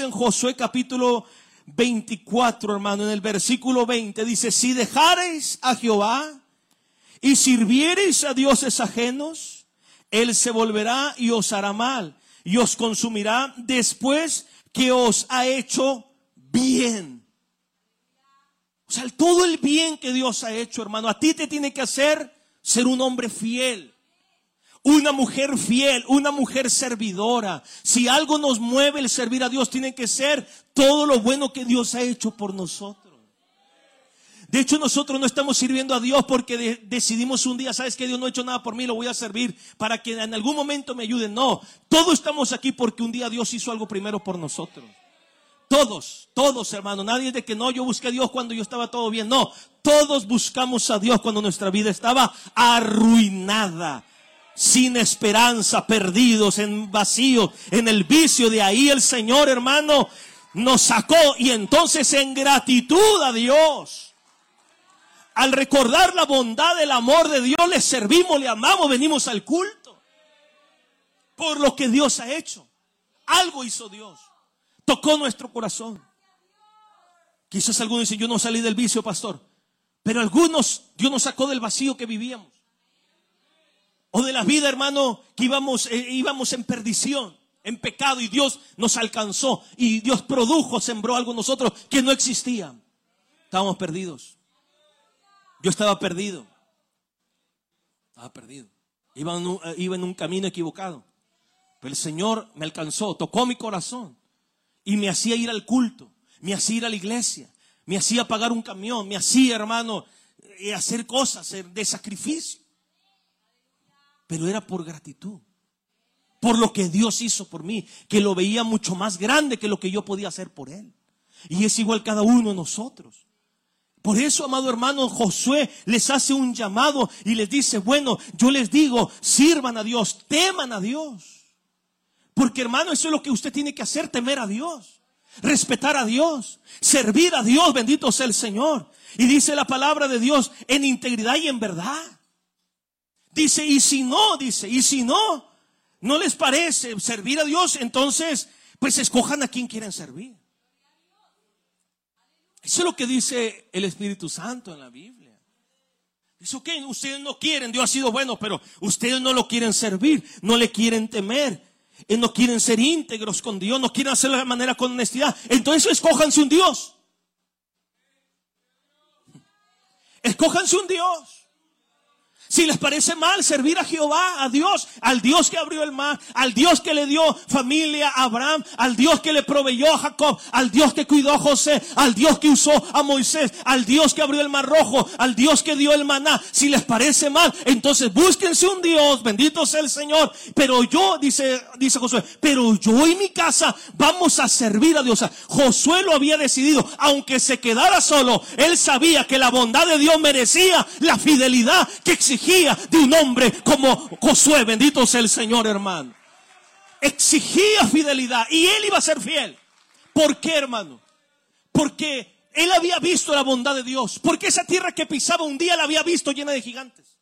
En Josué capítulo 24, hermano, en el versículo 20 dice: si dejareis a Jehová y sirviereis a dioses ajenos, Él se volverá y os hará mal y os consumirá después que os ha hecho bien. O sea, todo el bien que Dios ha hecho, hermano, a ti te tiene que hacer ser un hombre fiel, una mujer fiel, una mujer servidora. Si algo nos mueve el servir a Dios, tiene que ser todo lo bueno que Dios ha hecho por nosotros. De hecho, nosotros no estamos sirviendo a Dios porque decidimos un día: sabes que Dios no ha hecho nada por mí, lo voy a servir para que en algún momento me ayuden. No, todos estamos aquí porque un día Dios hizo algo primero por nosotros. Todos, hermano. Nadie es de que no, yo busqué a Dios cuando yo estaba todo bien. No, todos buscamos a Dios cuando nuestra vida estaba arruinada, sin esperanza, perdidos, en vacío, en el vicio. De ahí el Señor, hermano, nos sacó. Y entonces, en gratitud a Dios, al recordar la bondad, el amor de Dios, le servimos, le amamos, venimos al culto por lo que Dios ha hecho. Algo hizo Dios, tocó nuestro corazón. Quizás algunos dicen: yo no salí del vicio, pastor. Pero algunos, Dios nos sacó del vacío que vivíamos, o de la vida, hermano, que íbamos en perdición, en pecado, y Dios nos alcanzó y Dios produjo, sembró algo en nosotros que no existía. Estábamos perdidos. Yo estaba perdido. Iba en un camino equivocado. Pero el Señor me alcanzó, tocó mi corazón y me hacía ir al culto, me hacía ir a la iglesia, me hacía pagar un camión, me hacía, hermano, hacer cosas de sacrificio. Pero era por gratitud, por lo que Dios hizo por mí, que lo veía mucho más grande que lo que yo podía hacer por Él. Y es igual cada uno de nosotros. Por eso, amado hermano, Josué les hace un llamado y les dice: bueno, yo les digo, sirvan a Dios, teman a Dios. Porque, hermano, eso es lo que usted tiene que hacer: temer a Dios, respetar a Dios, servir a Dios. Bendito sea el Señor. Y dice la palabra de Dios: en integridad y en verdad. Dice, y si no les parece servir a Dios, entonces pues escojan a quien quieren servir. Eso es lo que dice el Espíritu Santo en la Biblia. Dice: ok, ustedes no quieren, Dios ha sido bueno, pero ustedes no lo quieren servir, no le quieren temer, no quieren ser íntegros con Dios, no quieren hacerlo de manera con honestidad. Entonces escójanse un Dios. Escójanse un Dios. Si les parece mal servir a Jehová, a Dios, al Dios que abrió el mar, al Dios que le dio familia a Abraham, al Dios que le proveyó a Jacob, al Dios que cuidó a José, al Dios que usó a Moisés, al Dios que abrió el mar rojo, al Dios que dio el maná. Si les parece mal, entonces búsquense un Dios, bendito sea el Señor. Pero yo, dice Josué, pero yo y mi casa vamos a servir a Dios. Josué lo había decidido, aunque se quedara solo, él sabía que la bondad de Dios merecía la fidelidad que exigía de un hombre como Josué. Bendito sea el Señor, hermano. Exigía fidelidad y él iba a ser fiel. ¿Por qué, hermano? Porque él había visto la bondad de Dios. Porque esa tierra que pisaba un día la había visto llena de gigantes.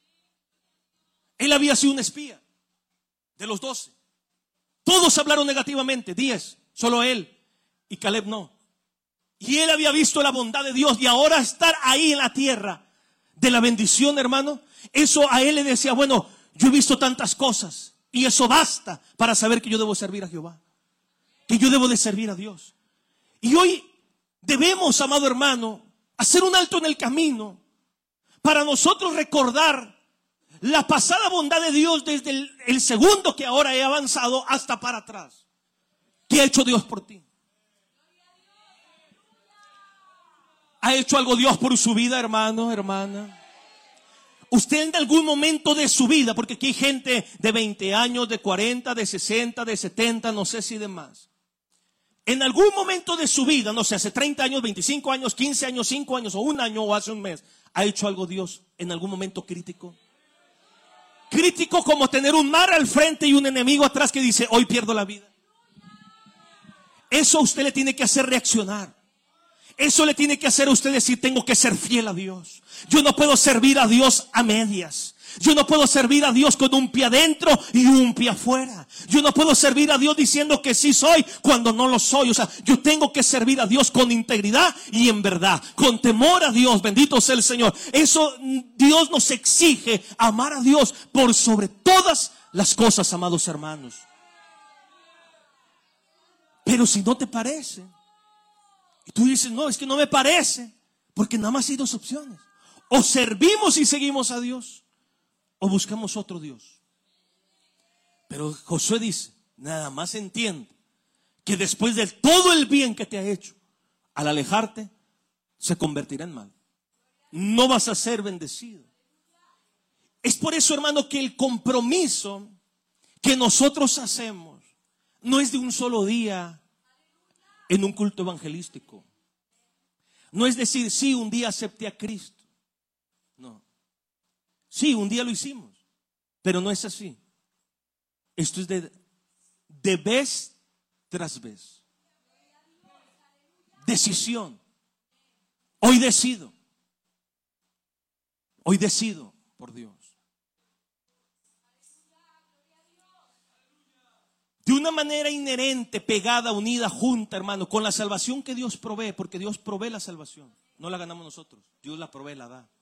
Él había sido un espía de los 12. Todos hablaron negativamente, 10, solo él y Caleb no. Y él había visto la bondad de Dios, y ahora estar ahí en la tierra de la bendición, hermano, eso a él le decía: bueno, yo he visto tantas cosas y eso basta para saber que yo debo servir a Jehová, que yo debo de servir a Dios. Y hoy debemos, amado hermano, hacer un alto en el camino para nosotros recordar la pasada bondad de Dios desde el segundo que ahora he avanzado hasta para atrás. ¿Qué ha hecho Dios por ti? ¿Ha hecho algo Dios por su vida, hermano, hermana? Usted en algún momento de su vida, porque aquí hay gente de 20 años, de 40, de 60, de 70, no sé si de más. En algún momento de su vida, no sé, hace 30 años, 25 años, 15 años, 5 años o un año o hace un mes, ¿ha hecho algo Dios en algún momento crítico? Crítico como tener un mar al frente y un enemigo atrás que dice: hoy pierdo la vida. Eso a usted le tiene que hacer reaccionar. Eso le tiene que hacer a usted decir: tengo que ser fiel a Dios. Yo no puedo servir a Dios a medias. Yo no puedo servir a Dios con un pie adentro y un pie afuera. Yo no puedo servir a Dios diciendo que sí soy cuando no lo soy. O sea, yo tengo que servir a Dios con integridad y en verdad, con temor a Dios. Bendito sea el Señor. Eso Dios nos exige, amar a Dios por sobre todas las cosas, amados hermanos. Pero si no te parece, y tú dices, no, es que no me parece, porque nada más hay dos opciones: o servimos y seguimos a Dios, o buscamos otro Dios. Pero Josué dice, nada más entiende que después de todo el bien que te ha hecho, al alejarte, se convertirá en mal. No vas a ser bendecido. Es por eso, hermano, que el compromiso que nosotros hacemos no es de un solo día en un culto evangelístico. No es decir, sí, un día acepté a Cristo. No. Sí, un día lo hicimos, pero no es así. Esto es de vez tras vez. Decisión. Hoy decido por Dios. De una manera inherente, pegada, unida, junta, hermano, con la salvación que Dios provee, porque Dios provee la salvación, no la ganamos nosotros, Dios la provee, la da.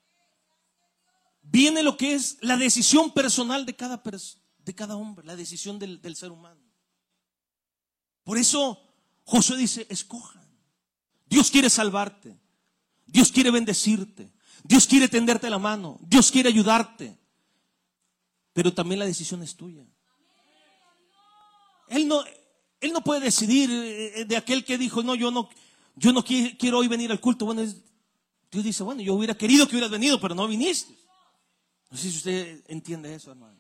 Viene lo que es la decisión personal de cada hombre, la decisión del ser humano. Por eso Josué dice, escojan. Dios quiere salvarte, Dios quiere bendecirte, Dios quiere tenderte la mano, Dios quiere ayudarte, pero también la decisión es tuya. Él no puede decidir de aquel que dijo, no, yo no quiero hoy venir al culto. Bueno, Dios dice, bueno, yo hubiera querido que hubieras venido, pero no viniste. No sé si usted entiende eso, hermano.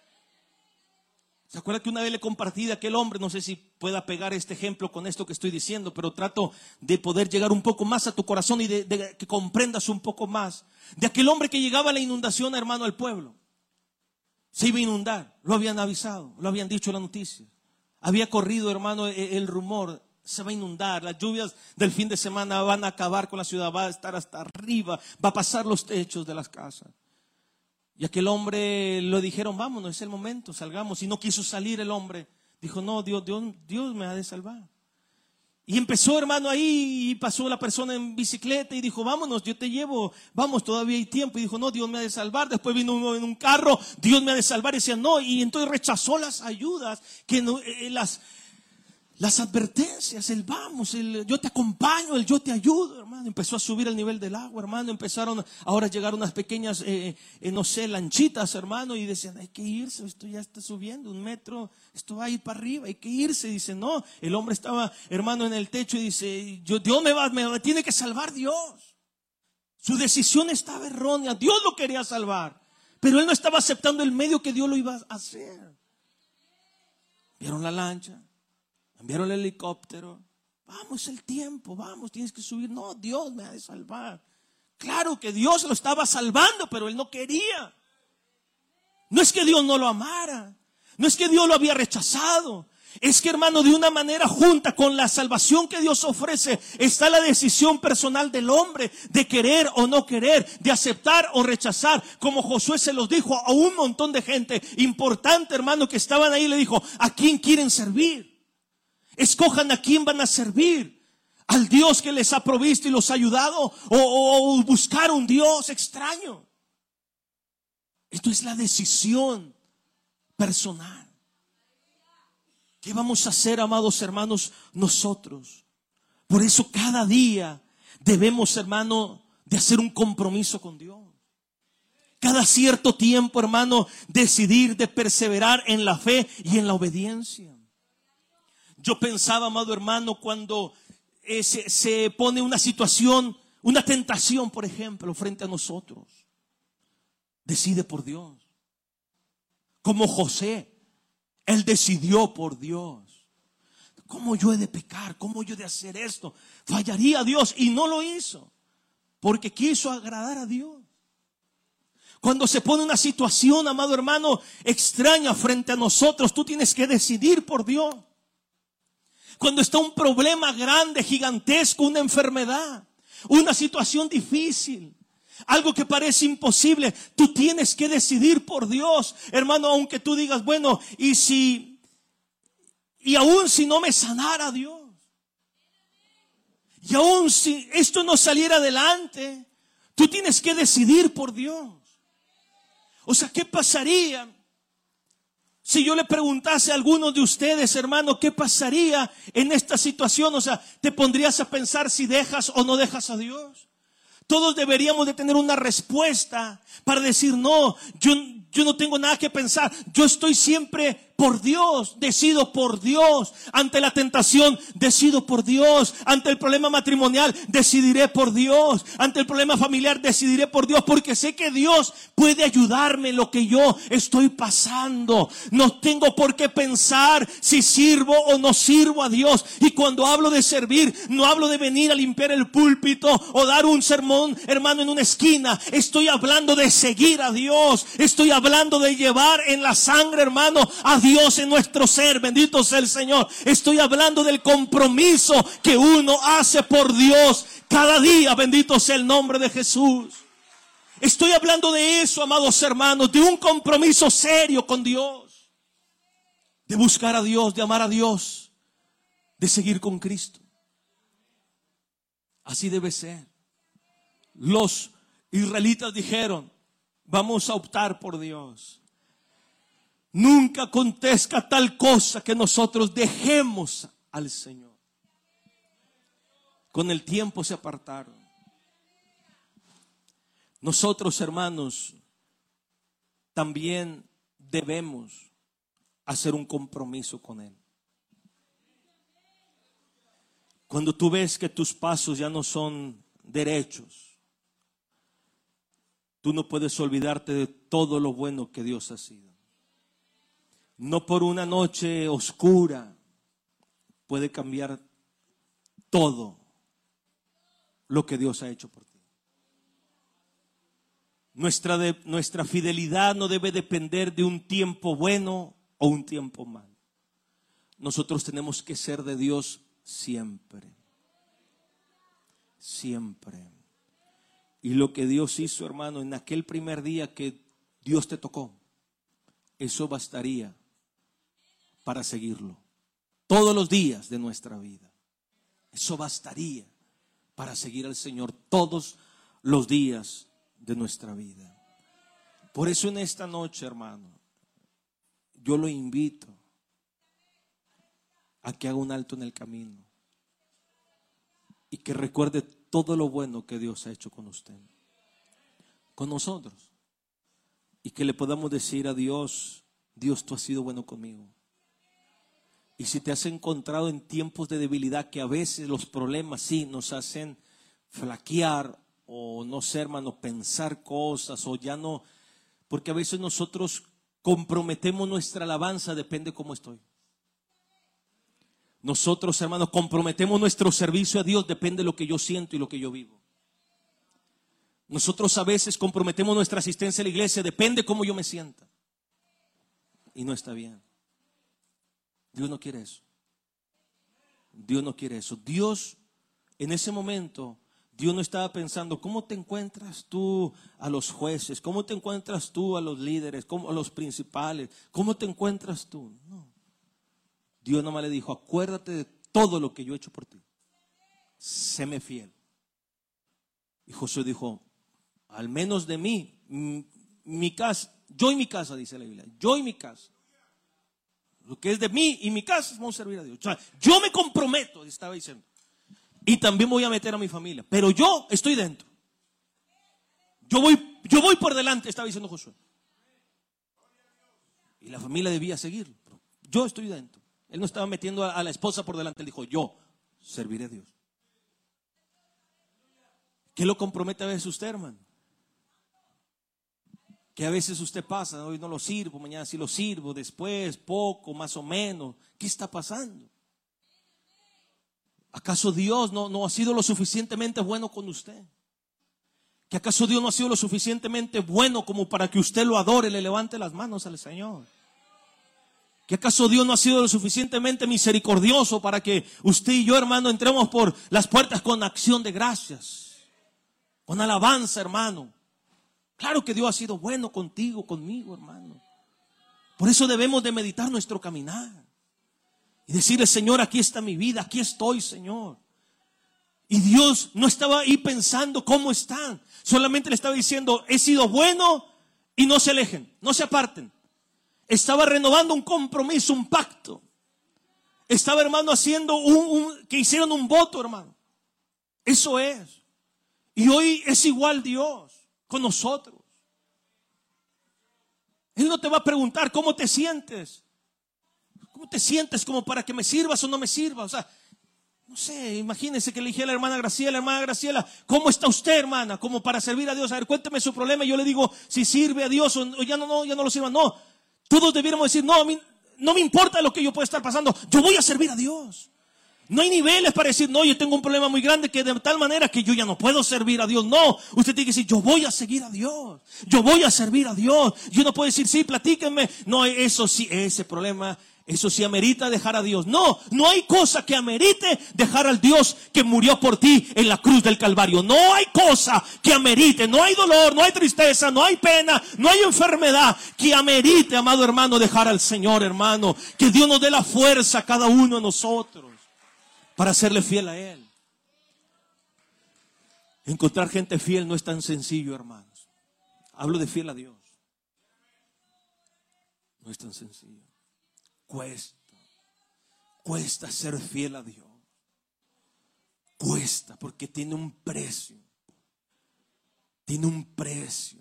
¿Se acuerda que una vez le compartí de aquel hombre? No sé si pueda pegar este ejemplo con esto que estoy diciendo, pero trato de poder llegar un poco más a tu corazón y de que comprendas un poco más. De aquel hombre que llegaba a la inundación, hermano, al pueblo. Se iba a inundar, lo habían avisado, lo habían dicho en la noticia. Había corrido, hermano, el rumor, se va a inundar, las lluvias del fin de semana van a acabar con la ciudad, va a estar hasta arriba, va a pasar los techos de las casas. Y aquel hombre le dijeron, vámonos, es el momento, salgamos. Y no quiso salir el hombre, dijo, no, Dios me ha de salvar. Y empezó, hermano, ahí, y pasó la persona en bicicleta y dijo, vámonos, yo te llevo, vamos, todavía hay tiempo. Y dijo, no, Dios me ha de salvar. Después vino uno en un carro, Dios me ha de salvar. Y decía, no, y entonces rechazó las ayudas, que no, las advertencias, el vamos, el yo te acompaño, el yo te ayudo, hermano. Empezó a subir el nivel del agua, hermano. Empezaron ahora a llegar unas pequeñas, no sé, lanchitas, hermano. Y decían, hay que irse, esto ya está subiendo 1 metro, esto va a ir para arriba, hay que irse. Dice, no, el hombre estaba, hermano, en el techo y dice, Dios me tiene que salvar Dios. Su decisión estaba errónea, Dios lo quería salvar, pero él no estaba aceptando el medio que Dios lo iba a hacer. Vieron la lancha, enviaron el helicóptero. Vamos, el tiempo, vamos, tienes que subir. No, Dios me ha de salvar. Claro que Dios lo estaba salvando, pero él no quería. No es que Dios no lo amara, no es que Dios lo había rechazado. Es que, hermano, de una manera junta con la salvación que Dios ofrece, está la decisión personal del hombre de querer o no querer, de aceptar o rechazar. Como Josué se los dijo a un montón de gente importante, hermano, que estaban ahí, le dijo, ¿a quién quieren servir? Escojan a quién van a servir. ¿Al Dios que les ha provisto y los ha ayudado? ¿O buscar un Dios extraño? Esto es la decisión personal. ¿Qué vamos a hacer, amados hermanos, nosotros? Por eso cada día debemos, hermano, de hacer un compromiso con Dios. Cada cierto tiempo, hermano, decidir de perseverar en la fe y en la obediencia. Yo pensaba, amado hermano, cuando se pone una situación, una tentación, por ejemplo, frente a nosotros. Decide por Dios. Como José, él decidió por Dios. ¿Cómo yo he de pecar? ¿Cómo yo he de hacer esto? Fallaría a Dios, y no lo hizo, porque quiso agradar a Dios. Cuando se pone una situación, amado hermano, extraña frente a nosotros, tú tienes que decidir por Dios. Cuando está un problema grande, gigantesco, una enfermedad, una situación difícil, Algo que parece imposible, tú tienes que decidir por Dios. Hermano, aunque tú digas, bueno, y aún si no me sanara Dios, y aún si esto no saliera adelante, tú tienes que decidir por Dios. O sea, ¿qué pasaría si yo le preguntase a algunos de ustedes, hermano, qué pasaría en esta situación? O sea, ¿te pondrías a pensar si dejas o no dejas a Dios? Todos deberíamos de tener una respuesta para decir, no, yo no tengo nada que pensar. Yo estoy siempre por Dios, decido por Dios. Ante la tentación, decido por Dios. Ante el problema matrimonial, decidiré por Dios. Ante el problema familiar, decidiré por Dios. Porque sé que Dios puede ayudarme en lo que yo estoy pasando. No tengo por qué pensar si sirvo o no sirvo a Dios. Y cuando hablo de servir, no hablo de venir a limpiar el púlpito o dar un sermón, hermano, en una esquina. Estoy hablando de seguir a Dios. Estoy hablando de llevar en la sangre, hermano, a Dios en nuestro ser. Bendito sea el Señor. Estoy hablando del compromiso que uno hace por Dios cada día. Bendito sea el nombre de Jesús. Estoy hablando de eso, amados hermanos, de un compromiso serio con Dios, de buscar a Dios, de amar a Dios, de seguir con Cristo. Así debe ser. Los israelitas dijeron, vamos a optar por Dios. Nunca acontezca tal cosa que nosotros dejemos al Señor. Con el tiempo se apartaron. Nosotros, hermanos, también debemos hacer un compromiso con Él. Cuando tú ves que tus pasos ya no son derechos, tú no puedes olvidarte de todo lo bueno que Dios ha sido. No por una noche oscura puede cambiar todo lo que Dios ha hecho por ti. Nuestra fidelidad no debe depender de un tiempo bueno o un tiempo malo. Nosotros tenemos que ser de Dios siempre. Siempre. Y lo que Dios hizo, hermano, en aquel primer día que Dios te tocó, eso bastaría para seguirlo todos los días de nuestra vida. Eso bastaría para seguir al Señor todos los días de nuestra vida. Por eso en esta noche, hermano, yo lo invito a que haga un alto en el camino y que recuerde todo lo bueno que Dios ha hecho con usted, con nosotros, y que le podamos decir a Dios, Dios, tú has sido bueno conmigo. Y si te has encontrado en tiempos de debilidad, que a veces los problemas sí nos hacen flaquear, o no sé, hermano, pensar cosas, o ya no, porque a veces nosotros comprometemos nuestra alabanza, depende cómo estoy. Nosotros, hermanos, comprometemos nuestro servicio a Dios, depende de lo que yo siento y lo que yo vivo. Nosotros a veces comprometemos nuestra asistencia a la iglesia, depende cómo yo me sienta. Y no está bien. Dios no quiere eso. Dios no quiere eso. Dios, en ese momento, Dios no estaba pensando, ¿cómo te encuentras tú a los jueces? ¿Cómo te encuentras tú a los líderes? ¿Cómo a los principales? ¿Cómo te encuentras tú? No. Dios nomás le dijo, acuérdate de todo lo que yo he hecho por ti. Séme fiel. Y Josué dijo, al menos de mí, mi casa, yo y mi casa, dice la Biblia, yo y mi casa. Lo que es de mí y mi casa, vamos a servir a Dios. O sea, yo me comprometo, estaba diciendo. Y también voy a meter a mi familia. Pero yo estoy dentro. Yo voy por delante, estaba diciendo Josué. Y la familia debía seguirlo. Yo estoy dentro. Él no estaba metiendo a la esposa por delante. Él dijo, yo serviré a Dios. ¿Qué lo compromete a veces usted, hermano? Que a veces usted pasa, hoy no lo sirvo, mañana sí lo sirvo, después poco, más o menos. ¿Qué está pasando? ¿Acaso Dios no ha sido lo suficientemente bueno con usted? ¿Que acaso Dios no ha sido lo suficientemente bueno como para que usted lo adore, le levante las manos al Señor? ¿Que acaso Dios no ha sido lo suficientemente misericordioso para que usted y yo, hermano, entremos por las puertas con acción de gracias? con alabanza, hermano. Claro que Dios ha sido bueno contigo, conmigo, hermano. Por eso debemos de meditar nuestro caminar y decirle: Señor, aquí está mi vida, aquí estoy, Señor. Y Dios no estaba ahí pensando cómo están. Solamente le estaba diciendo: he sido bueno y no se alejen, no se aparten. Estaba renovando un compromiso, un pacto. Estaba, hermano, haciendo que hicieran un voto, hermano. Eso es. Y hoy es igual Dios con nosotros. Él no te va a preguntar cómo te sientes. ¿Cómo te sientes como para que me sirvas o no me sirvas? O sea, no sé, imagínense que le dije a la hermana Graciela, ¿cómo está usted, hermana? Como para servir a Dios. A ver, cuénteme su problema. Y yo le digo si sirve a Dios o ya no lo sirva. No, todos debiéramos decir: no, a mí no me importa lo que yo pueda estar pasando. Yo voy a servir a Dios. No hay niveles para decir: no, yo tengo un problema muy grande que de tal manera que yo ya no puedo servir a Dios. No, usted tiene que decir: yo voy a seguir a Dios. Yo voy a servir a Dios. Yo no puedo decir: sí, platíquenme. No, eso sí, ese problema, eso sí amerita dejar a Dios. No, no hay cosa que amerite dejar al Dios que murió por ti en la cruz del Calvario. No hay cosa que amerite, no hay dolor, no hay tristeza, no hay pena, no hay enfermedad que amerite, amado hermano, dejar al Señor, hermano. Que Dios nos dé la fuerza a cada uno de nosotros para serle fiel a Él. Encontrar gente fiel no es tan sencillo, hermanos. Hablo de fiel a Dios. No es tan sencillo. Cuesta ser fiel a Dios. Cuesta, porque tiene un precio. Tiene un precio.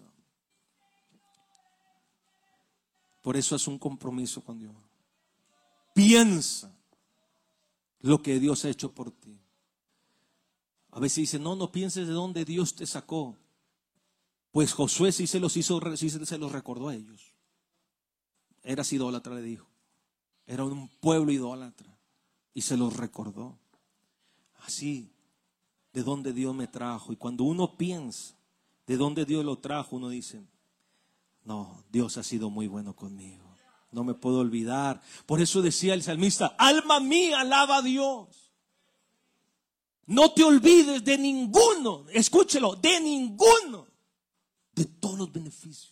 Por eso es un compromiso con Dios. Piensa lo que Dios ha hecho por ti. A veces dice: no pienses de dónde Dios te sacó. Pues Josué sí se los recordó a ellos. Eras idólatra, le dijo. Era un pueblo idólatra y se los recordó. Así, de dónde Dios me trajo. Y cuando uno piensa de dónde Dios lo trajo, uno dice: no, Dios ha sido muy bueno conmigo. No me puedo olvidar. Por eso decía el salmista: alma mía, alaba a Dios. No te olvides de ninguno, escúchelo, de ninguno, de todos los beneficios.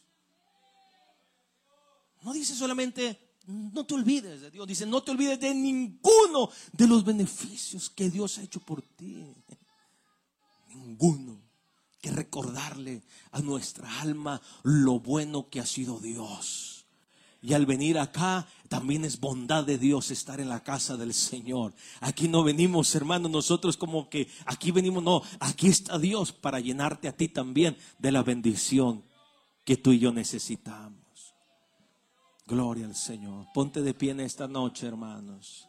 No dice solamente: no te olvides de Dios. Dice: no te olvides de ninguno de los beneficios que Dios ha hecho por ti. Ninguno. Que recordarle a nuestra alma lo bueno que ha sido Dios. Y al venir acá, también es bondad de Dios estar en la casa del Señor. Aquí no venimos, hermanos, nosotros como que aquí venimos, no. Aquí está Dios para llenarte a ti también de la bendición que tú y yo necesitamos. Gloria al Señor. Ponte de pie en esta noche, hermanos.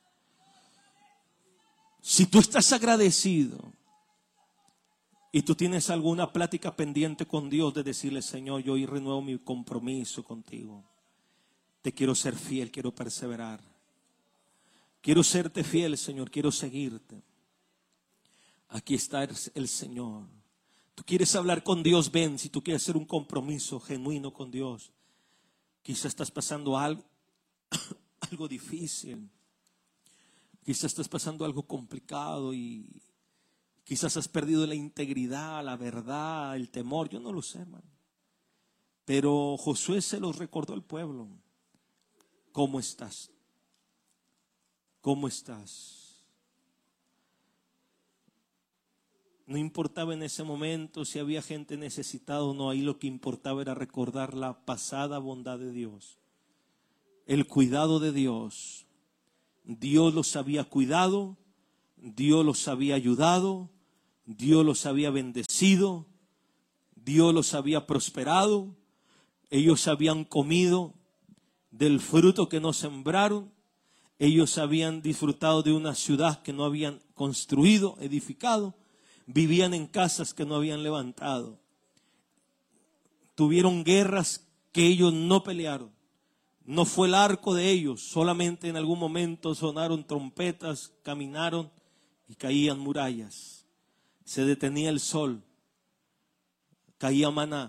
Si tú estás agradecido y tú tienes alguna plática pendiente con Dios de decirle: Señor, yo hoy renuevo mi compromiso contigo. Te quiero ser fiel, quiero perseverar. Quiero serte fiel, Señor, quiero seguirte. Aquí está el Señor. Tú quieres hablar con Dios, ven. Si tú quieres hacer un compromiso genuino con Dios. Quizás estás pasando algo difícil. Quizás estás pasando algo complicado y quizás has perdido la integridad, la verdad, el temor. Yo no lo sé, hermano. Pero Josué se los recordó al pueblo. ¿Cómo estás? ¿Cómo estás? No importaba en ese momento si había gente necesitada o no. Ahí lo que importaba era recordar la pasada bondad de Dios, el cuidado de Dios. Dios los había cuidado, Dios los había ayudado, Dios los había bendecido, Dios los había prosperado. Ellos habían comido del fruto que no sembraron. Ellos habían disfrutado de una ciudad que no habían construido, edificado. Vivían en casas que no habían levantado. Tuvieron guerras que ellos no pelearon. No fue el arco de ellos. Solamente en algún momento sonaron trompetas, caminaron y caían murallas. Se detenía el sol. Caía maná.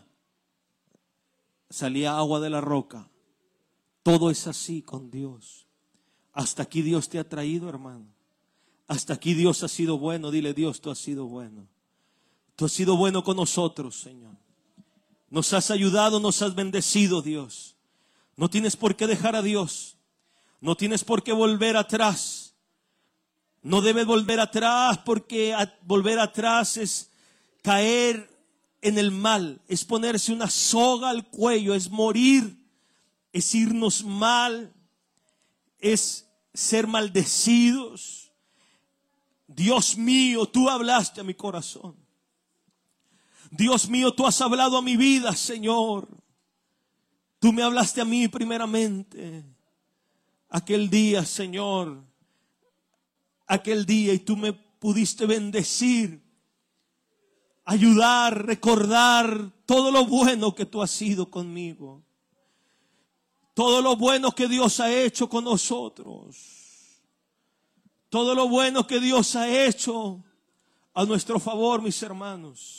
Salía agua de la roca. Todo es así con Dios. Hasta aquí Dios te ha traído, hermano. Hasta aquí Dios ha sido bueno. Dile: Dios, tú has sido bueno. Tú has sido bueno con nosotros, Señor. Nos has ayudado, nos has bendecido, Dios. No tienes por qué dejar a Dios. No tienes por qué volver atrás. No debes volver atrás, porque volver atrás es caer en el mal, es ponerse una soga al cuello, es morir, es irnos mal, es ser maldecidos. Dios mío, tú hablaste a mi corazón. Dios mío, tú has hablado a mi vida, Señor. Tú me hablaste a mí primeramente. Aquel día, Señor, aquel día, y tú me pudiste bendecir, ayudar, recordar todo lo bueno que tú has sido conmigo. Todo lo bueno que Dios ha hecho con nosotros. Todo lo bueno que Dios ha hecho a nuestro favor, mis hermanos.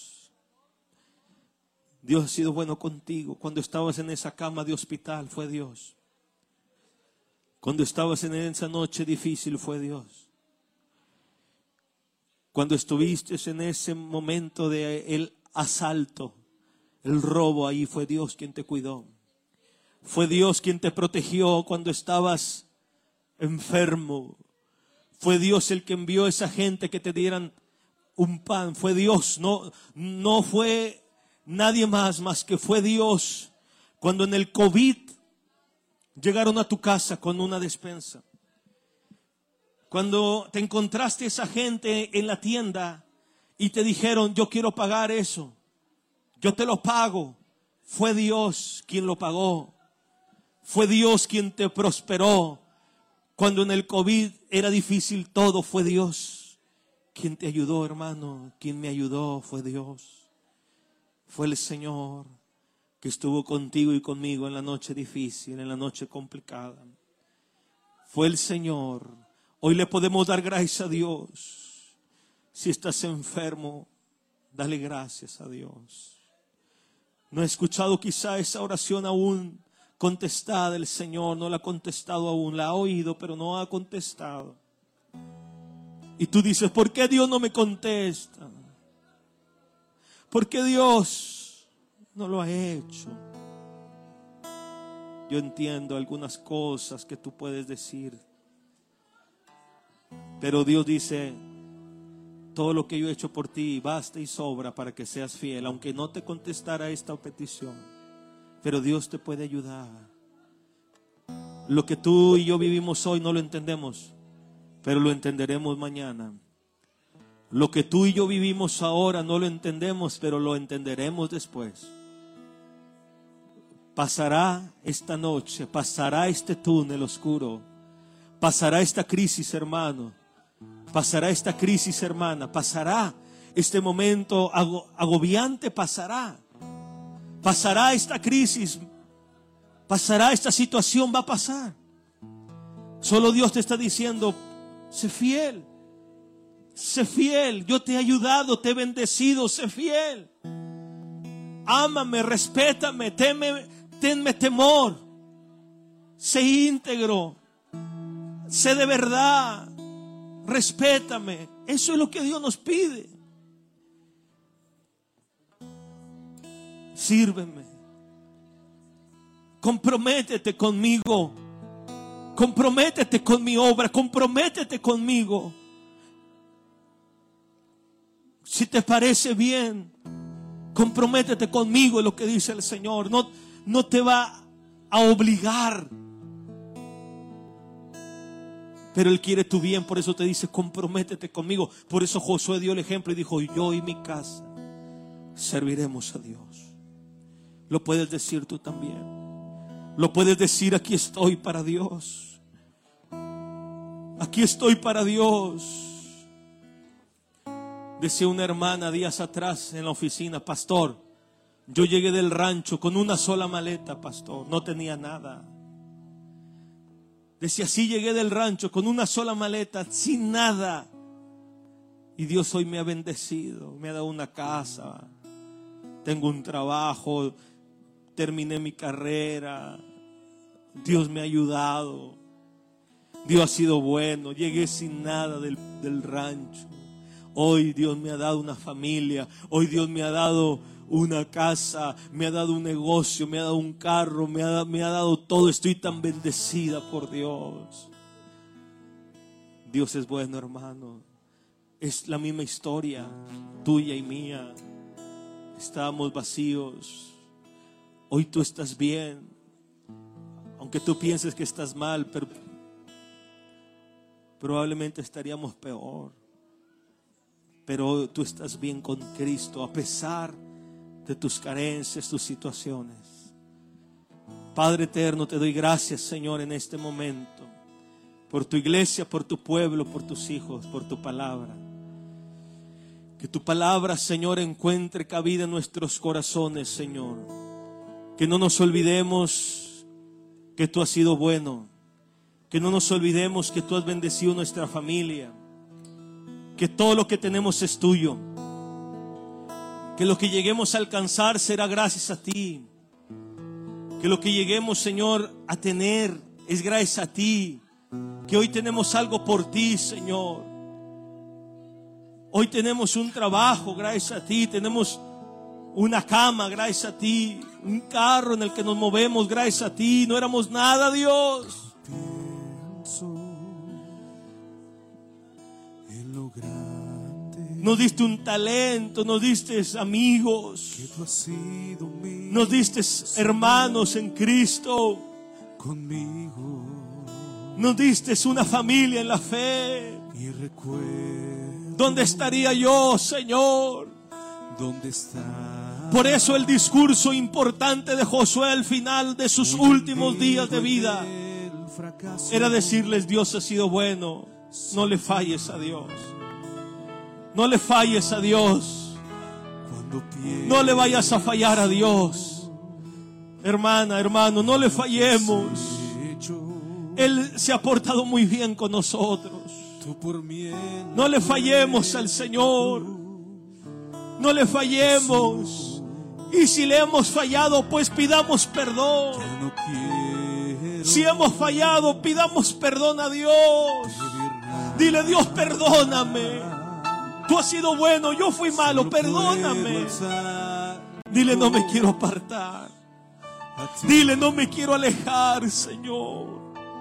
Dios ha sido bueno contigo. Cuando estabas en esa cama de hospital, fue Dios. Cuando estabas en esa noche difícil, fue Dios. Cuando estuviste en ese momento de el asalto, el robo, ahí fue Dios quien te cuidó. Fue Dios quien te protegió cuando estabas enfermo. Fue Dios el que envió a esa gente que te dieran un pan. Fue Dios, no fue nadie más que fue Dios. Cuando en el COVID llegaron a tu casa con una despensa. Cuando te encontraste esa gente en la tienda y te dijeron, yo quiero pagar eso, yo te lo pago. Fue Dios quien lo pagó. Fue Dios quien te prosperó. Cuando en el COVID era difícil todo, fue Dios quien te ayudó, hermano. Quien me ayudó fue Dios. Fue el Señor que estuvo contigo y conmigo en la noche difícil, en la noche complicada. Fue el Señor. Hoy le podemos dar gracias a Dios. Si estás enfermo, dale gracias a Dios. No he escuchado quizá esa oración aún contestada. El Señor no la ha contestado aún. La ha oído, pero no ha contestado. Y tú dices, ¿por qué Dios no me contesta? ¿Por qué Dios no lo ha hecho? Yo entiendo algunas cosas que tú puedes decir, pero Dios dice, todo lo que yo he hecho por ti basta y sobra para que seas fiel, aunque no te contestara esta petición. Pero Dios te puede ayudar. Lo que tú y yo vivimos hoy no lo entendemos, pero lo entenderemos mañana. Lo que tú y yo vivimos ahora no lo entendemos, pero lo entenderemos después. Pasará esta noche, pasará este túnel oscuro, pasará esta crisis, hermano, pasará esta crisis, hermana, pasará este momento agobiante, pasará esta crisis, pasará esta situación, va a pasar. Solo Dios te está diciendo, sé fiel. Sé fiel, yo te he ayudado, te he bendecido, sé fiel. Ámame, respétame, tenme temor. Sé íntegro, sé de verdad, respétame. Eso es lo que Dios nos pide. Sírveme. Comprométete conmigo. Comprométete con mi obra, comprométete conmigo. Si te parece bien, comprométete conmigo, es lo que dice el Señor. No te va a obligar, pero Él quiere tu bien. Por eso te dice, comprométete conmigo. Por eso Josué dio el ejemplo y dijo, yo y mi casa serviremos a Dios. Lo puedes decir tú también. Lo puedes decir, aquí estoy para Dios. Aquí estoy para Dios. Decía una hermana días atrás en la oficina, pastor, yo llegué del rancho con una sola maleta, pastor, no tenía nada. Decía, sí, llegué del rancho con una sola maleta, sin nada. Y Dios hoy me ha bendecido, me ha dado una casa, tengo un trabajo, terminé mi carrera, Dios me ha ayudado, Dios ha sido bueno, llegué sin nada del rancho. Hoy Dios me ha dado una familia. Hoy Dios me ha dado una casa. Me ha dado un negocio. Me ha dado un carro. Me ha dado todo. Estoy tan bendecida por Dios. Dios es bueno, hermano. Es la misma historia, tuya y mía. Estábamos vacíos. Hoy tú estás bien. Aunque tú pienses que estás mal, pero probablemente estaríamos peor. Pero tú estás bien con Cristo, a pesar de tus carencias, tus situaciones. Padre eterno, te doy gracias, Señor, en este momento, por tu iglesia, por tu pueblo, por tus hijos, por tu palabra. Que tu palabra, Señor, encuentre cabida en nuestros corazones, Señor. Que no nos olvidemos que tú has sido bueno. Que no nos olvidemos que tú has bendecido nuestra familia. Que todo lo que tenemos es tuyo. Que lo que lleguemos a alcanzar será gracias a ti. Que lo que lleguemos, Señor, a tener es gracias a ti. Que hoy tenemos algo por ti, Señor. Hoy tenemos un trabajo gracias a ti. Tenemos una cama gracias a ti. Un carro en el que nos movemos gracias a ti. No éramos nada, Dios. Nos diste un talento, nos diste amigos, nos diste hermanos en Cristo, nos diste una familia en la fe. ¿Dónde estaría yo, Señor? Por eso el discurso importante de Josué al final de sus últimos días de vida era decirles: Dios ha sido bueno. No le falles a Dios. No le falles a Dios. No le vayas a fallar a Dios. Hermana, hermano, no le fallemos. Él se ha portado muy bien con nosotros. No le fallemos al Señor. No le fallemos. Y si le hemos fallado, pues pidamos perdón. Si hemos fallado, pidamos perdón a Dios. Dile: Dios, perdóname. Tú has sido bueno, yo fui malo, perdóname. Dile: no me quiero apartar. Dile: no me quiero alejar, Señor.